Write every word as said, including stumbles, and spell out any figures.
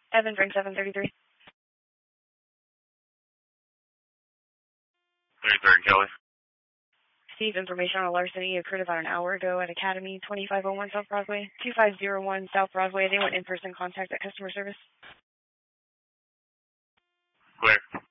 Evan, bring seven thirty-three. thirty-third, Kelly. Steve, information on a larceny occurred about an hour ago at Academy, twenty-five oh one South Broadway, two five zero one South Broadway. Anyone in-person contact at customer service? Clear.